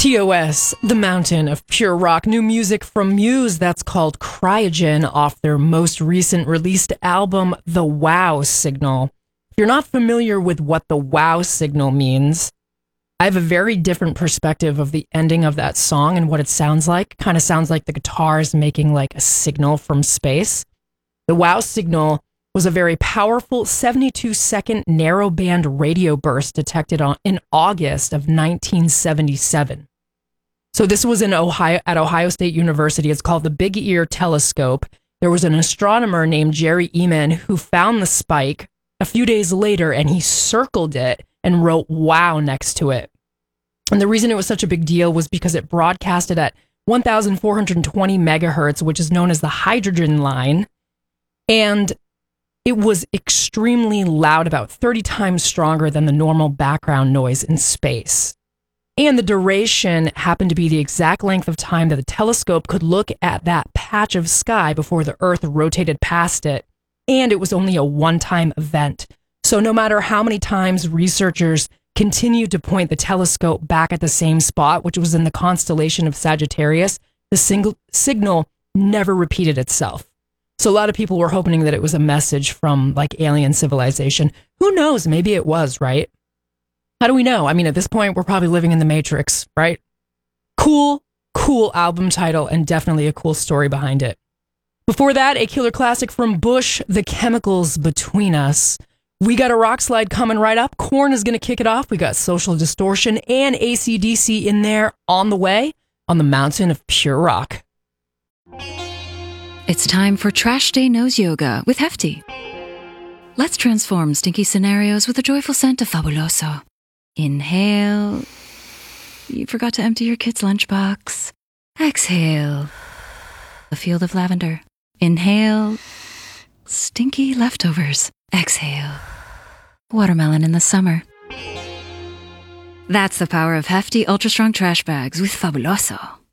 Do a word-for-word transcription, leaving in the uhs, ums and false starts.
T O S, The Mountain of Pure Rock. New music from Muse that's called Cryogen off their most recent released album, The Wow Signal. If you're not familiar with what the wow signal means, I have a very different perspective of the ending of that song and what it sounds like. Kind of sounds like the guitars making like a signal from space. The wow signal was a very powerful seventy-two second narrowband radio burst detected on, in August of nineteen seventy-seven. So this was in Ohio at Ohio State University. It's called the Big Ear Telescope. There was an astronomer named Jerry Eman who found the spike a few days later, and he circled it and wrote wow next to it. And the reason it was such a big deal was because it broadcasted at one thousand four hundred twenty megahertz, which is known as the hydrogen line. And it was extremely loud, about thirty times stronger than the normal background noise in space. And the duration happened to be the exact length of time that the telescope could look at that patch of sky before the Earth rotated past it. And it was only a one-time event. So no matter how many times researchers continued to point the telescope back at the same spot, which was in the constellation of Sagittarius, the single signal never repeated itself. So a lot of people were hoping that it was a message from like alien civilization. Who knows? Maybe it was, right? How do we know? I mean, at this point, we're probably living in the Matrix, right? Cool, cool album title and definitely a cool story behind it. Before that, a killer classic from Bush, The Chemicals Between Us. We got a rock slide coming right up. Korn is going to kick it off. We got Social Distortion and A C D C in there on the way on the Mountain of Pure Rock. It's time for Trash Day Nose Yoga with Hefty. Let's transform stinky scenarios with a joyful scent of Fabuloso. Inhale. You forgot to empty your kid's lunchbox. Exhale. A field of lavender. Inhale. Stinky leftovers. Exhale. Watermelon in the summer. That's the power of Hefty Ultra Strong Trash Bags with Fabuloso.